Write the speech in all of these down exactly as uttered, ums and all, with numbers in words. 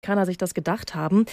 Amerikaner sich das gedacht haben.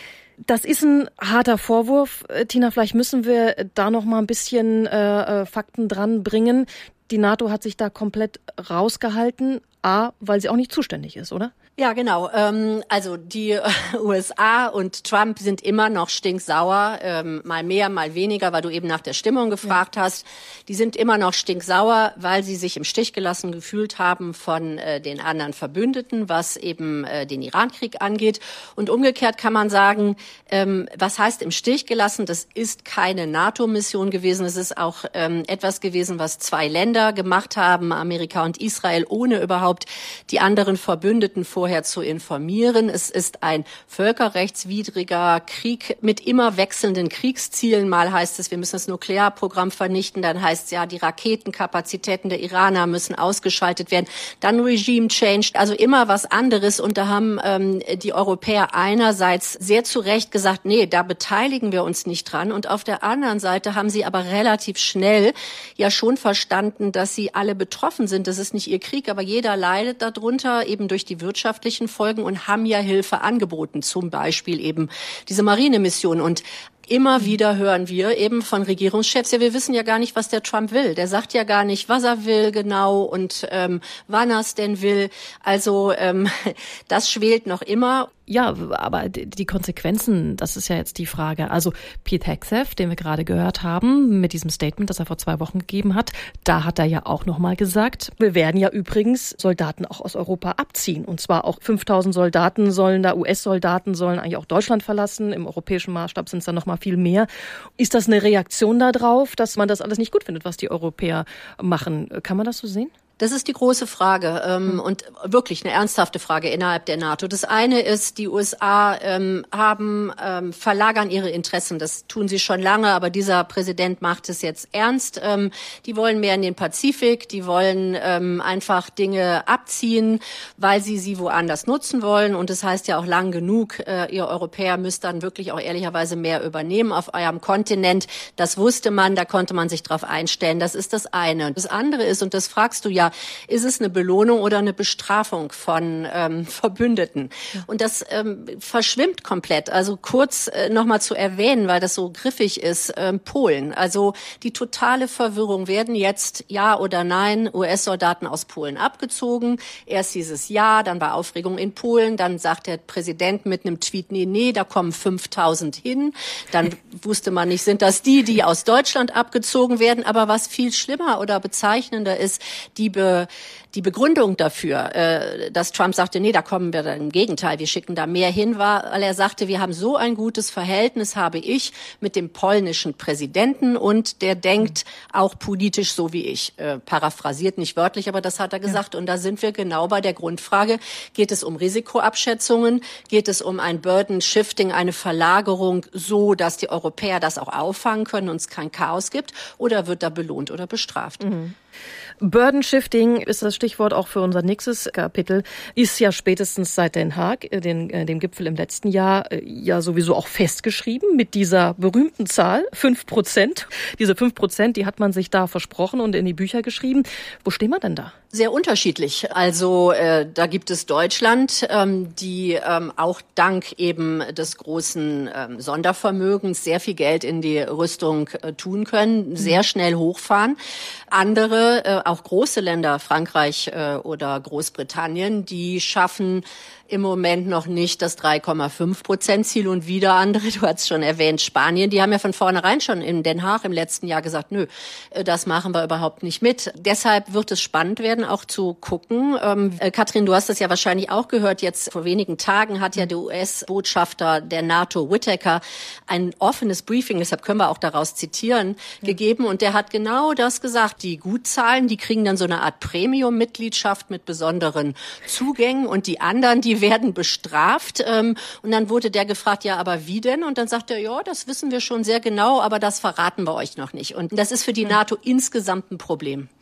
Das ist ein harter Vorwurf. Tina, vielleicht müssen wir da noch mal ein bisschen äh, Fakten dran bringen. Die NATO hat sich da komplett rausgehalten, A, weil sie auch nicht zuständig ist, oder? Ja, genau. Ähm, also die äh, U S A und Trump sind immer noch stinksauer, ähm, mal mehr, mal weniger, weil du eben nach der Stimmung gefragt ja. hast. Die sind immer noch stinksauer, weil sie sich im Stich gelassen gefühlt haben von äh, den anderen Verbündeten, was eben äh, den Irankrieg angeht. Und umgekehrt kann man sagen, ähm, was heißt im Stich gelassen? Das ist keine NATO-Mission gewesen. Es ist auch ähm, etwas gewesen, was zwei Länder gemacht haben, Amerika und Israel, ohne überhaupt die anderen Verbündeten vorher zu informieren. Es ist ein völkerrechtswidriger Krieg mit immer wechselnden Kriegszielen. Mal heißt es, wir müssen das Nuklearprogramm vernichten. Dann heißt es ja, die Raketenkapazitäten der Iraner müssen ausgeschaltet werden. Dann Regime Change, also immer was anderes. Und da haben ähm, die Europäer einerseits sehr zu Recht gesagt, nee, da beteiligen wir uns nicht dran. Und auf der anderen Seite haben sie aber relativ schnell ja schon verstanden, dass sie alle betroffen sind. Das ist nicht ihr Krieg, aber jeder leidet darunter, eben durch die Wirtschaft Folgen und haben ja Hilfe angeboten, zum Beispiel eben diese Marinemission. Und immer wieder hören wir eben von Regierungschefs, ja, wir wissen ja gar nicht, was der Trump will. Der sagt ja gar nicht, was er will genau und ähm, wann er es denn will. Also ähm, das schwelt noch immer. Ja, aber die Konsequenzen, das ist ja jetzt die Frage. Also Pete Hegseth, den wir gerade gehört haben, mit diesem Statement, das er vor zwei Wochen gegeben hat, da hat er ja auch nochmal gesagt, wir werden ja übrigens Soldaten auch aus Europa abziehen. Und zwar auch fünftausend Soldaten sollen da, U S-Soldaten sollen eigentlich auch Deutschland verlassen. Im europäischen Maßstab sind es dann nochmal viel mehr. Ist das eine Reaktion darauf, dass man das alles nicht gut findet, was die Europäer machen? Kann man das so sehen? Das ist die große Frage ähm, und wirklich eine ernsthafte Frage innerhalb der NATO. Das eine ist, die U S A ähm, haben ähm, verlagern ihre Interessen. Das tun sie schon lange, aber dieser Präsident macht es jetzt ernst. Ähm, die wollen mehr in den Pazifik, die wollen ähm, einfach Dinge abziehen, weil sie sie woanders nutzen wollen. Und das heißt ja auch lang genug, äh, ihr Europäer müsst dann wirklich auch ehrlicherweise mehr übernehmen auf eurem Kontinent. Das wusste man, da konnte man sich drauf einstellen. Das ist das eine. Das andere ist, und das fragst du ja, ist es eine Belohnung oder eine Bestrafung von ähm, Verbündeten? Ja. Und das ähm, verschwimmt komplett. Also kurz äh, nochmal zu erwähnen, weil das so griffig ist, ähm, Polen. Also die totale Verwirrung, werden jetzt ja oder nein U S-Soldaten aus Polen abgezogen? Erst hieß es ja, dann war Aufregung in Polen, dann sagt der Präsident mit einem Tweet, nee, nee, da kommen fünftausend hin. Dann wusste man nicht, sind das die, die aus Deutschland abgezogen werden? Aber was viel schlimmer oder bezeichnender ist, die Be, die Begründung dafür, äh, dass Trump sagte, nee, da kommen wir dann im Gegenteil, wir schicken da mehr hin, war, weil er sagte, wir haben so ein gutes Verhältnis, habe ich, mit dem polnischen Präsidenten und der denkt auch politisch so wie ich. Äh, paraphrasiert, nicht wörtlich, aber das hat er gesagt. Ja. Und da sind wir genau bei der Grundfrage, geht es um Risikoabschätzungen, geht es um ein Burden Shifting, eine Verlagerung so, dass die Europäer das auch auffangen können und es kein Chaos gibt, oder wird da belohnt oder bestraft? Mhm. Burden Shifting ist das Stichwort auch für unser nächstes Kapitel, ist ja spätestens seit Den Haag, den, dem Gipfel im letzten Jahr, ja sowieso auch festgeschrieben mit dieser berühmten Zahl, fünf Prozent. Diese fünf Prozent, die hat man sich da versprochen und in die Bücher geschrieben. Wo stehen wir denn da? Sehr unterschiedlich. Also äh, da gibt es Deutschland, ähm, die ähm, auch dank eben des großen ähm, Sondervermögens sehr viel Geld in die Rüstung äh, tun können, sehr schnell hochfahren. Andere, äh, auch große Länder, Frankreich äh, oder Großbritannien, die schaffen im Moment noch nicht das drei Komma fünf Prozent Ziel und wieder andere, du hast schon erwähnt, Spanien, die haben ja von vornherein schon in Den Haag im letzten Jahr gesagt, nö, das machen wir überhaupt nicht mit. Deshalb wird es spannend werden, auch zu gucken. Ähm, äh, Katrin, du hast das ja wahrscheinlich auch gehört, jetzt vor wenigen Tagen hat ja der U S-Botschafter der NATO, Whitaker, ein offenes Briefing, deshalb können wir auch daraus zitieren, ja. gegeben und der hat genau das gesagt, die Gutzahlen, die kriegen dann so eine Art Premium-Mitgliedschaft mit besonderen Zugängen und die anderen, die werden bestraft. Und dann wurde der gefragt, ja, aber wie denn? Und dann sagt er, ja, das wissen wir schon sehr genau, aber das verraten wir euch noch nicht. Und das ist für die NATO insgesamt ein Problem.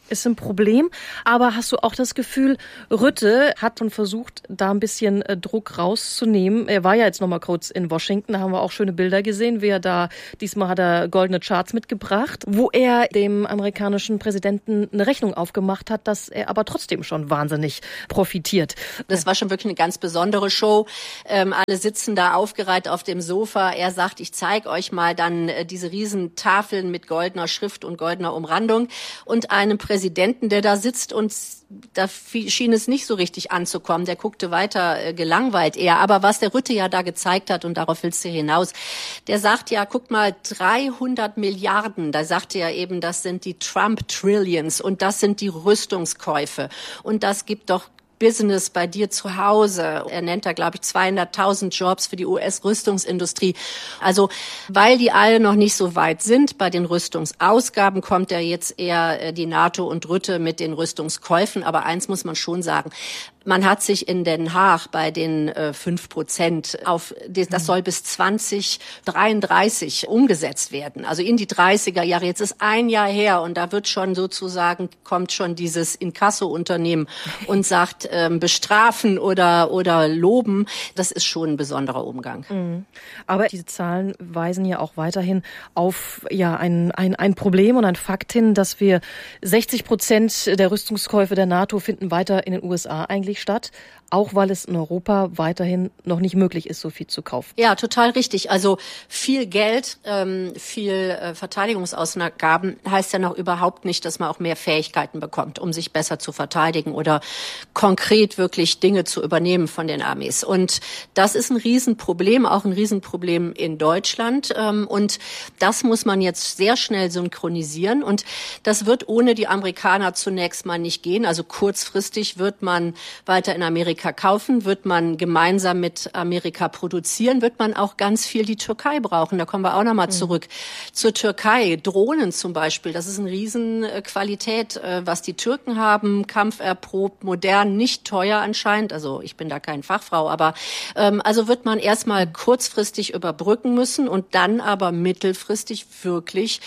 ist ein Problem. Aber hast du auch das Gefühl, Rutte hat schon versucht, da ein bisschen Druck rauszunehmen? Er war ja jetzt noch mal kurz in Washington, da haben wir auch schöne Bilder gesehen, wie er da, diesmal hat er goldene Charts mitgebracht, wo er dem amerikanischen Präsidenten eine Rechnung aufgemacht hat, dass er aber trotzdem schon wahnsinnig profitiert. Das war schon wirklich eine ganz besondere Show. Ähm, alle sitzen da aufgereiht auf dem Sofa. Er sagt, ich zeige euch mal dann äh, diese riesen Tafeln mit goldener Schrift und goldener Umrandung und einem Präsidenten, der da sitzt und da schien es nicht so richtig anzukommen. Der guckte weiter äh, gelangweilt eher. Aber was der Rutte ja da gezeigt hat, und darauf willst du hinaus, der sagt ja, guck mal, dreihundert Milliarden, da sagte er eben, das sind die Trump-Trillions und das sind die Rüstungskäufe. Und das gibt doch Business bei dir zu Hause. Er nennt da, glaube ich, zweihunderttausend Jobs für die U S-Rüstungsindustrie. Also, weil die alle noch nicht so weit sind bei den Rüstungsausgaben, kommt ja jetzt eher die NATO und Rutte mit den Rüstungskäufen. Aber eins muss man schon sagen. Man hat sich in Den Haag bei den äh, fünf Prozent auf, das soll bis zwanzig dreiunddreißig umgesetzt werden. Also in die dreißiger Jahre. Jetzt ist ein Jahr her und da wird schon sozusagen, kommt schon dieses Inkasso-Unternehmen und sagt, ähm, bestrafen oder, oder loben. Das ist schon ein besonderer Umgang. Mhm. Aber diese Zahlen weisen ja auch weiterhin auf, ja, ein, ein, ein Problem und ein Fakt hin, dass wir sechzig Prozent der Rüstungskäufe der NATO finden weiter in den U S A eigentlich statt, auch weil es in Europa weiterhin noch nicht möglich ist, so viel zu kaufen. Ja, total richtig. Also viel Geld, ähm, viel äh, Verteidigungsausgaben heißt ja noch überhaupt nicht, dass man auch mehr Fähigkeiten bekommt, um sich besser zu verteidigen oder konkret wirklich Dinge zu übernehmen von den Armees. Und das ist ein Riesenproblem, auch ein Riesenproblem in Deutschland. Ähm, und das muss man jetzt sehr schnell synchronisieren. Und das wird ohne die Amerikaner zunächst mal nicht gehen. Also kurzfristig wird man weiter in Amerika kaufen, wird man gemeinsam mit Amerika produzieren, wird man auch ganz viel die Türkei brauchen. Da kommen wir auch nochmal zurück. Mhm. Zur Türkei, Drohnen zum Beispiel, das ist eine Riesenqualität, was die Türken haben, kampferprobt, modern, nicht teuer anscheinend. Also ich bin da keine Fachfrau, aber ähm, also wird man erstmal kurzfristig überbrücken müssen und dann aber mittelfristig wirklich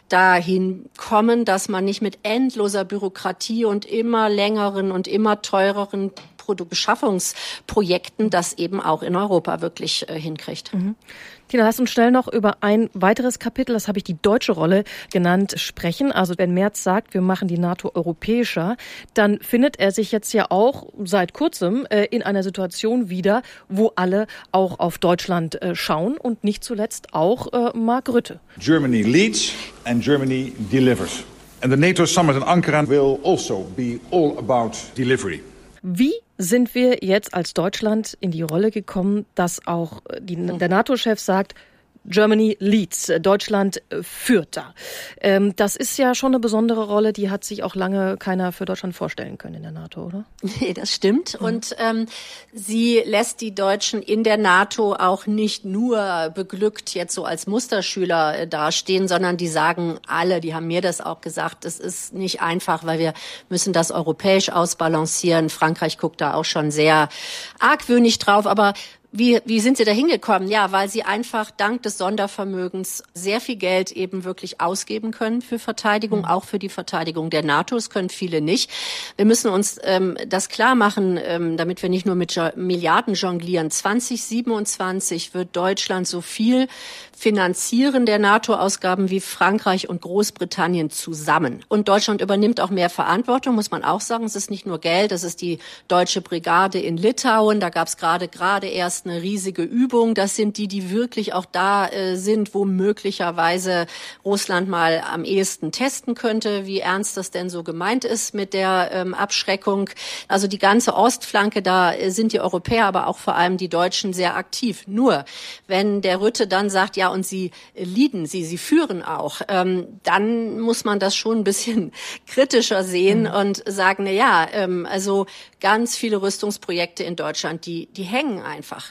dahin kommen, dass man nicht mit endloser Bürokratie und immer längeren und immer teureren Produktbeschaffungsprojekten das eben auch in Europa wirklich äh, hinkriegt. Mhm. Tina, lass uns schnell noch über ein weiteres Kapitel, das habe ich die deutsche Rolle genannt, sprechen. Also wenn Merz sagt, wir machen die NATO europäischer, dann findet er sich jetzt ja auch seit kurzem äh, in einer Situation wieder, wo alle auch auf Deutschland äh, schauen und nicht zuletzt auch äh, Mark Rutte. Germany leads and Germany delivers. And the NATO summit in Ankara will also be all about delivery. Wie sind wir jetzt als Deutschland in die Rolle gekommen, dass auch die, der NATO-Chef sagt, Germany leads, Deutschland führt da. Ähm, das ist ja schon eine besondere Rolle, die hat sich auch lange keiner für Deutschland vorstellen können in der NATO, oder? Nee, das stimmt. Mhm. Und ähm, sie lässt die Deutschen in der NATO auch nicht nur beglückt jetzt so als Musterschüler äh, dastehen, sondern die sagen alle, die haben mir das auch gesagt, es ist nicht einfach, weil wir müssen das europäisch ausbalancieren. Frankreich guckt da auch schon sehr argwöhnig drauf, aber Wie, wie sind Sie da hingekommen? Ja, weil Sie einfach dank des Sondervermögens sehr viel Geld eben wirklich ausgeben können für Verteidigung, mhm. auch für die Verteidigung der NATO. Das können viele nicht. Wir müssen uns ähm, das klar machen, ähm, damit wir nicht nur mit jo- Milliarden jonglieren. zwanzig siebenundzwanzig wird Deutschland so viel finanzieren der NATO-Ausgaben wie Frankreich und Großbritannien zusammen. Und Deutschland übernimmt auch mehr Verantwortung, muss man auch sagen. Es ist nicht nur Geld, es ist die deutsche Brigade in Litauen. Da gab es gerade gerade erst eine riesige Übung. Das sind die, die wirklich auch da äh, sind, wo möglicherweise Russland mal am ehesten testen könnte, wie ernst das denn so gemeint ist mit der ähm, Abschreckung. Also die ganze Ostflanke, da äh, sind die Europäer, aber auch vor allem die Deutschen sehr aktiv. Nur, wenn der Rutte dann sagt, ja, und sie äh, leaden, sie, sie führen auch, ähm, dann muss man das schon ein bisschen kritischer sehen mhm. und sagen, na ja, ähm, also ganz viele Rüstungsprojekte in Deutschland, die, die hängen einfach.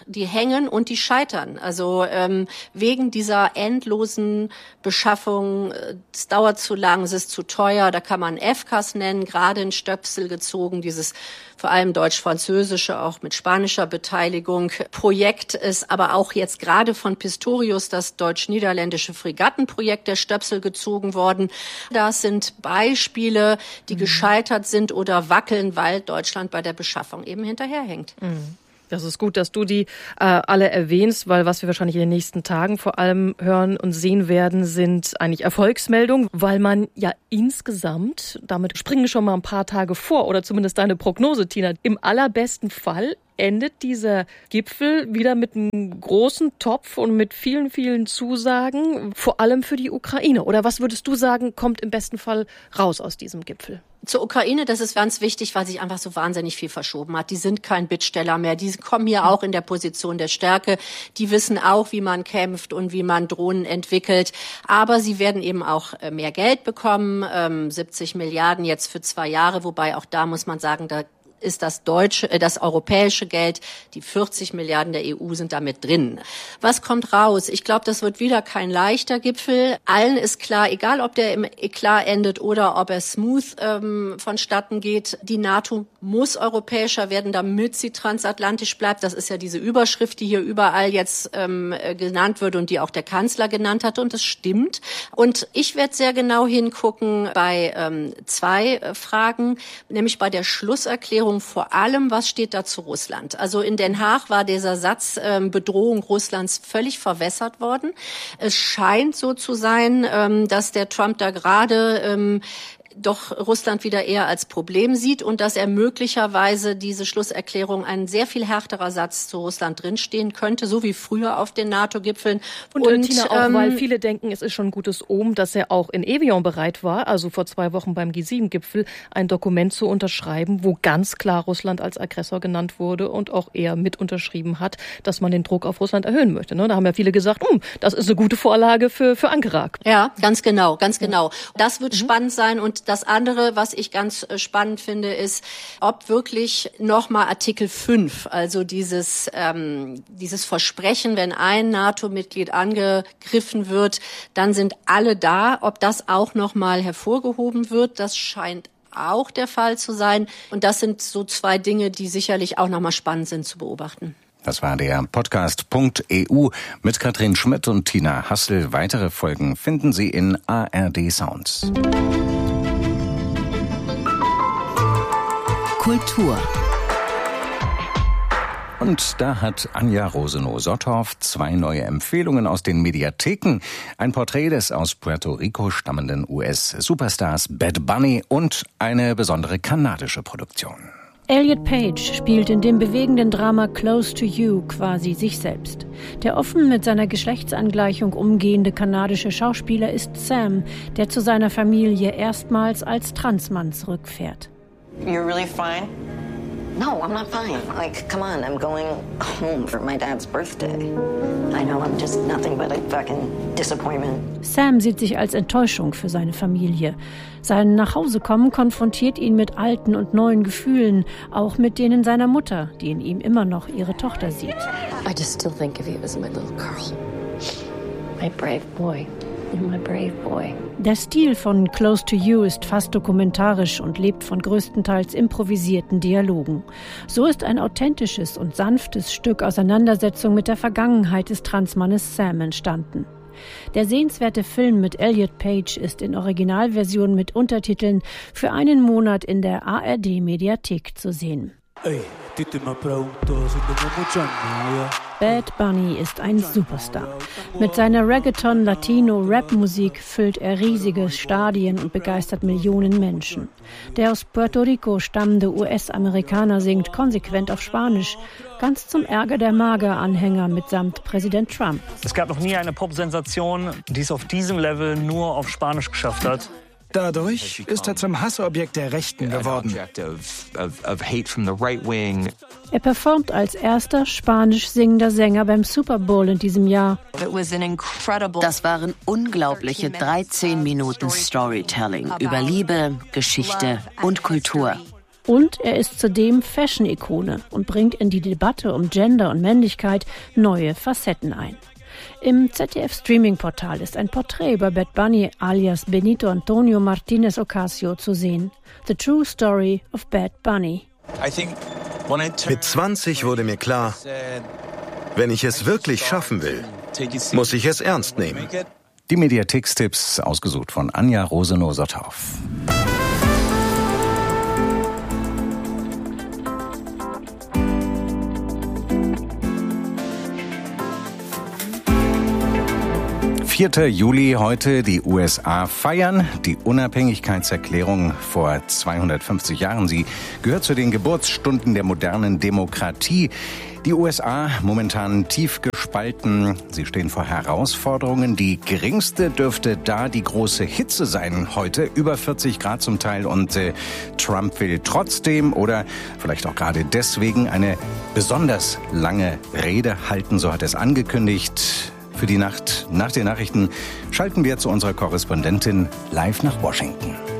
die hängen und die scheitern. Also ähm, wegen dieser endlosen Beschaffung, es dauert zu lang, es ist zu teuer, da kann man F C A S nennen, gerade in Stöpsel gezogen, dieses vor allem deutsch-französische, auch mit spanischer Beteiligung. Projekt ist aber auch jetzt gerade von Pistorius das deutsch-niederländische Fregattenprojekt der Stöpsel gezogen worden. Das sind Beispiele, die mhm. gescheitert sind oder wackeln, weil Deutschland bei der Beschaffung eben hinterherhängt. Mhm. Das ist gut, dass du die äh, alle erwähnst, weil was wir wahrscheinlich in den nächsten Tagen vor allem hören und sehen werden, sind eigentlich Erfolgsmeldungen, weil man ja insgesamt, damit springen schon mal ein paar Tage vor, oder zumindest deine Prognose, Tina, im allerbesten Fall endet dieser Gipfel wieder mit einem großen Topf und mit vielen, vielen Zusagen, vor allem für die Ukraine. Oder was würdest du sagen, kommt im besten Fall raus aus diesem Gipfel? Zur Ukraine, das ist ganz wichtig, weil sich einfach so wahnsinnig viel verschoben hat. Die sind kein Bittsteller mehr. Die kommen hier auch in der Position der Stärke. Die wissen auch, wie man kämpft und wie man Drohnen entwickelt. Aber sie werden eben auch mehr Geld bekommen, ähm, siebzig Milliarden jetzt für zwei Jahre. Wobei auch da muss man sagen, da ist das deutsche, äh, das europäische Geld, die vierzig Milliarden der E U sind damit drin. Was kommt raus? Ich glaube, das wird wieder kein leichter Gipfel. Allen ist klar, egal ob der im Eklat endet oder ob er smooth ähm, vonstatten geht, die NATO muss europäischer werden, damit sie transatlantisch bleibt. Das ist ja diese Überschrift, die hier überall jetzt ähm, genannt wird und die auch der Kanzler genannt hat. Und das stimmt. Und ich werde sehr genau hingucken bei ähm, zwei äh, Fragen, nämlich bei der Schlusserklärung vor allem, was steht da zu Russland? Also in Den Haag war dieser Satz ähm, Bedrohung Russlands völlig verwässert worden. Es scheint so zu sein, ähm, dass der Trump da gerade ähm, doch Russland wieder eher als Problem sieht und dass er möglicherweise diese Schlusserklärung ein sehr viel härterer Satz zu Russland drinstehen könnte, so wie früher auf den NATO-Gipfeln. Und, und Tina, auch ähm, weil viele denken, es ist schon ein gutes Omen, dass er auch in Evian bereit war, also vor zwei Wochen beim G sieben Gipfel, ein Dokument zu unterschreiben, wo ganz klar Russland als Aggressor genannt wurde und auch er mit unterschrieben hat, dass man den Druck auf Russland erhöhen möchte. Ne? Da haben ja viele gesagt, hm, das ist eine gute Vorlage für, für Ankara. Ja, ganz genau, ganz genau. Das wird mhm. spannend sein. Und das andere, was ich ganz spannend finde, ist, ob wirklich nochmal Artikel fünf, also dieses, ähm, dieses Versprechen, wenn ein NATO-Mitglied angegriffen wird, dann sind alle da, ob das auch nochmal hervorgehoben wird, das scheint auch der Fall zu sein. Und das sind so zwei Dinge, die sicherlich auch nochmal spannend sind zu beobachten. Das war der Podcast Punkt E U mit Katrin Schmidt und Tina Hassel. Weitere Folgen finden Sie in A R D Sounds. Kultur. Und da hat Anja Rosenow-Sotthoff zwei neue Empfehlungen aus den Mediatheken. Ein Porträt des aus Puerto Rico stammenden U S-Superstars Bad Bunny und eine besondere kanadische Produktion. Elliot Page spielt in dem bewegenden Drama Close to You quasi sich selbst. Der offen mit seiner Geschlechtsangleichung umgehende kanadische Schauspieler ist Sam, der zu seiner Familie erstmals als Transmann zurückfährt. You're really fine? No, I'm not fine. Like, come on, I'm going home for my dad's birthday. I know I'm just nothing but a fucking disappointment. Sam sieht sich als Enttäuschung für seine Familie. Sein Nachhausekommen konfrontiert ihn mit alten und neuen Gefühlen, auch mit denen seiner Mutter, die in ihm immer noch ihre Tochter sieht. I just still think of you as my little girl. My brave boy. My brave boy. Der Stil von Close to You ist fast dokumentarisch und lebt von größtenteils improvisierten Dialogen. So ist ein authentisches und sanftes Stück Auseinandersetzung mit der Vergangenheit des Transmannes Sam entstanden. Der sehenswerte Film mit Elliot Page ist in Originalversion mit Untertiteln für einen Monat in der A R D-Mediathek zu sehen. Bad Bunny ist ein Superstar. Mit seiner Reggaeton-Latino-Rap-Musik füllt er riesige Stadien und begeistert Millionen Menschen. Der aus Puerto Rico stammende U S-Amerikaner singt konsequent auf Spanisch, ganz zum Ärger der Mager-Anhänger mitsamt Präsident Trump. Es gab noch nie eine Pop-Sensation, die es auf diesem Level nur auf Spanisch geschafft hat. Dadurch ist er zum Hassobjekt der Rechten geworden. Er performt als erster spanisch singender Sänger beim Super Bowl in diesem Jahr. Das waren unglaubliche dreizehn Minuten Storytelling über Liebe, Geschichte und Kultur. Und er ist zudem Fashion-Ikone und bringt in die Debatte um Gender und Männlichkeit neue Facetten ein. Im Z D F-Streaming-Portal ist ein Porträt über Bad Bunny alias Benito Antonio Martinez Ocasio zu sehen. The True Story of Bad Bunny. Mit zwanzig wurde mir klar, wenn ich es wirklich schaffen will, muss ich es ernst nehmen. Die Mediathek-Tipps ausgesucht von Anja Rosenow-Sotthoff. vierter Juli heute, die U S A feiern die Unabhängigkeitserklärung vor zweihundertfünfzig Jahren. Sie gehört zu den Geburtsstunden der modernen Demokratie. Die U S A momentan tief gespalten. Sie stehen vor Herausforderungen. Die geringste dürfte da die große Hitze sein heute. Über vierzig Grad zum Teil. Und äh, Trump will trotzdem oder vielleicht auch gerade deswegen eine besonders lange Rede halten. So hat er es angekündigt. Für die Nacht nach den Nachrichten schalten wir zu unserer Korrespondentin live nach Washington.